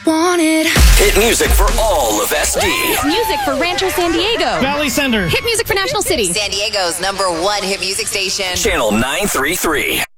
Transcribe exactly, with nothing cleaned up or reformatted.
wanted. Hit music for all of S D. Music for Rancho San Diego. Valley Center. Hit music for National City. San Diego's number one hit music station. Channel nine three three.